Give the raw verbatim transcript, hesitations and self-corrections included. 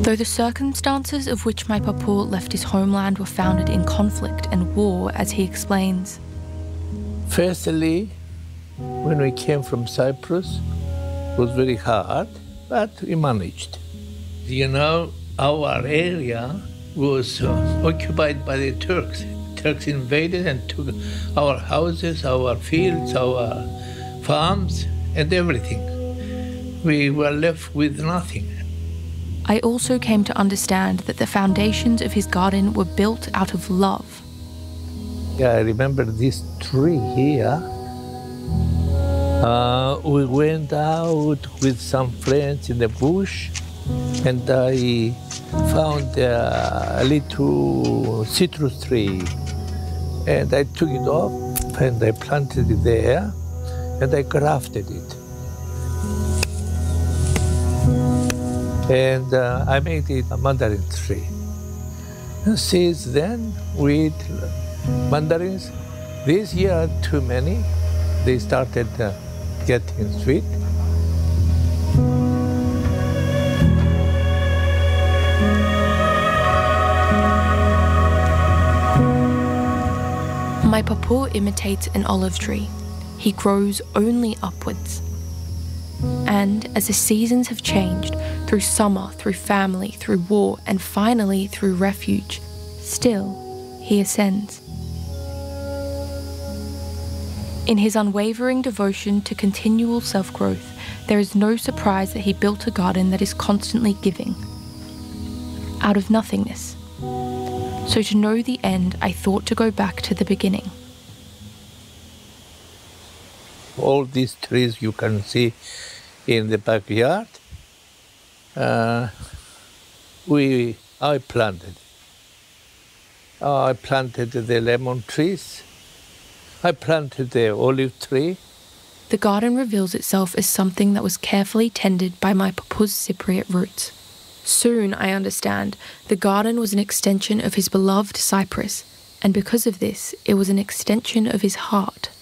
Though the circumstances of which my papa left his homeland were founded in conflict and war, as he explains. Firstly, when we came from Cyprus, it was very hard, but we managed. You know, our area was uh, occupied by the Turks. Turks invaded and took our houses, our fields, our farms, and everything. We were left with nothing. I also came to understand that the foundations of his garden were built out of love. Yeah, I remember this tree here. Uh, we went out with some friends in the bush, and I found a little citrus tree. And I took it off, and I planted it there, and I grafted it. And uh, I made it a mandarin tree. And since then, we eat mandarins. This year, too many. They started uh, getting sweet. My papa imitates an olive tree. He grows only upwards. And as the seasons have changed, through summer, through family, through war, and finally through refuge, still he ascends. In his unwavering devotion to continual self-growth, there is no surprise that he built a garden that is constantly giving, out of nothingness. So to know the end, I thought to go back to the beginning. All these trees you can see in the backyard, uh, we, I planted. Uh, I planted the lemon trees. I planted the olive tree. The garden reveals itself as something that was carefully tended by my papa's Cypriot roots. Soon, I understand, the garden was an extension of his beloved Cyprus, and because of this, it was an extension of his heart.